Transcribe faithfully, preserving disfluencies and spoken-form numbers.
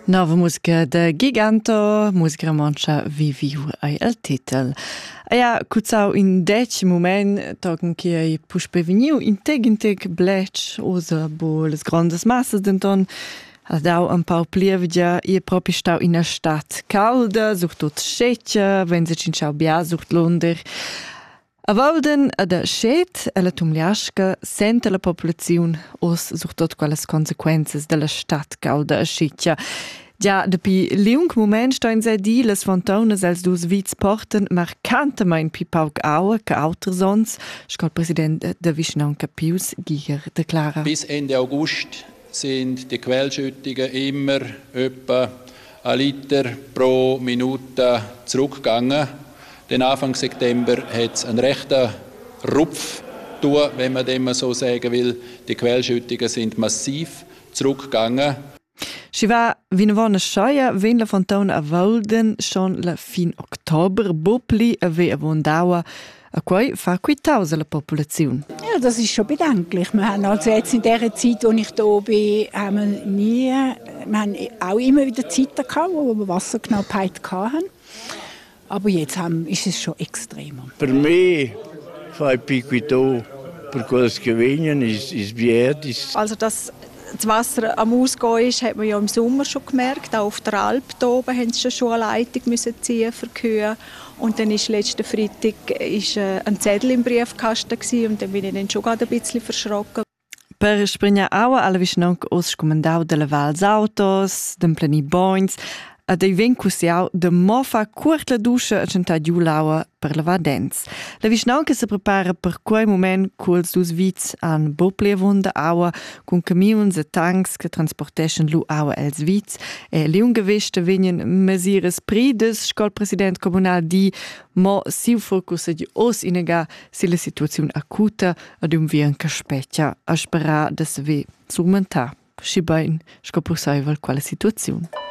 Nova musica de Giganto, musica romancia Viviu ai el titel. E ja, kutzau in dec moment togen che ai puspe veniu in teg in teg blech osa bo les grandes massas denton ha dau un pau plievgia e propi stau in a stat calda, sucht tot scetja, wenn se cinciau bia sucht lunder. A Volden ad a scet e la tumliasca sente la popolaziun os sucht tot quelles consequences della stat calda a scetja. Ja, depi liung moment stein se di las fontaunas els dus vits porten marcantamein pi pauk aua ca auter sons, scol president de Vischnaunca Pius Giger deklara. Bis Ende August sind die Quellschüttungen immer etwa ein Liter pro Minute zurückgegangen. Den Anfang September hat es einen rechten Rupf tun, wenn man dem so sagen will. Die Quellschüttungen sind massiv zurückgegangen. Si va vinavona schoia, ven la fontana a Volden schon la fin Oktober, Bopli a ve a Vondaua, a quai fa quitausa la populazione. Ja, das ist schon bedenklich. Wir haben also jetzt in der Zeit, wo ich da bin, haben wir nie, wir haben auch immer wieder Zeiten gehabt, wo wir Wasserknappheit hatten. Aber jetzt haben, ist es schon extremer. Per me fa il piquito per quello che vengono is is verde. Also dass das Wasser am Ausgehen ist, hat man ja im Sommer schon gemerkt. Auch auf der Alp da oben haben sie schon eine Leitung müssen ziehen für Kühe. Und dann ist letzten Freitag ist, äh, ein Zettel im Briefkasten gewesen, und dann bin ich dann schon gerade ein bisschen verschrocken. Per spregna aua alla Vischnaunca os scomandau della Vals Autos, den pleni boins, a dei vencusiau de mo fa curt la duscha a centà giulaua per lavar dents. La Vischnaunca se prepara per quei moment culs dus vits an boplevon da aua cun camions e tanks che transporteschen lu aua els vits e le ungeveste venien mesires prides scol president comunal di mo siu focus di os inega si la situazione acuta ad un vien che specchia a sperà da se ve surmontar. Schibain scopusaivel quella situazione.